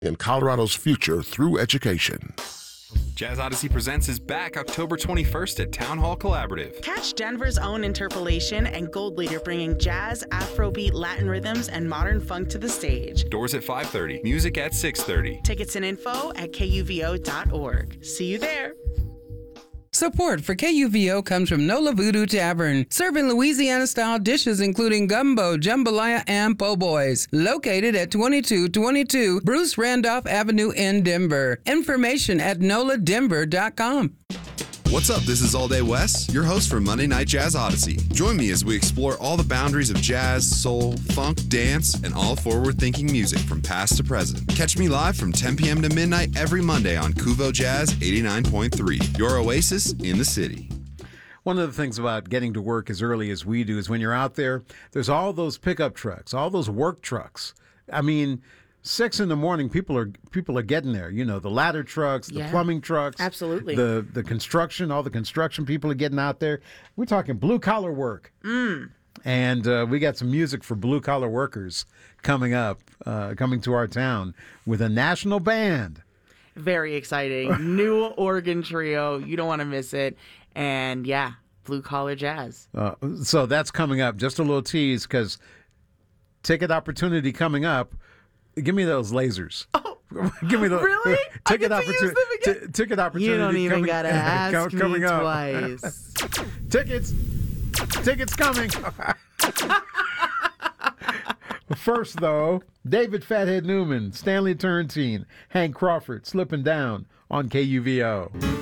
in Colorado's future through education. Jazz Odyssey Presents is back October 21st at Town Hall Collaborative. Catch Denver's own Interpolation and Gold Leader bringing jazz, Afrobeat, Latin rhythms, and modern funk to the stage. Doors at 5:30, music at 6:30. Tickets and info at kuvo.org. See you there. Support for KUVO comes from Nola Voodoo Tavern, serving Louisiana-style dishes including gumbo, jambalaya, and po' boys. Located at 2222 Bruce Randolph Avenue in Denver. Information at noladenver.com. What's up? This is All Day Wes, your host for Monday Night Jazz Odyssey. Join me as we explore all the boundaries of jazz, soul, funk, dance, and all forward-thinking music from past to present. Catch me live from 10 p.m. to midnight every Monday on Kuvo Jazz 89.3, your oasis in the city. One of the things about getting to work as early as we do is when you're out there, there's all those pickup trucks, all those work trucks. I mean, 6 in the morning, people are getting there. You know, the ladder trucks, the plumbing trucks. Absolutely. The construction, all the construction people are getting out there. We're talking blue-collar work. And we got some music for blue-collar workers coming up, coming to our town with a national band. Very exciting. New organ trio. You don't want to miss it. And yeah, blue collar jazz. So that's coming up. Just a little tease because ticket opportunity coming up. Give me those lasers. Oh, give me those. Really? Ticket opportunity. Ticket opportunity. You don't even gotta ask me up. twice. Tickets coming. First, though, David Fathead Newman, Stanley Turrentine, Hank Crawford, Slipping Down on KUVO.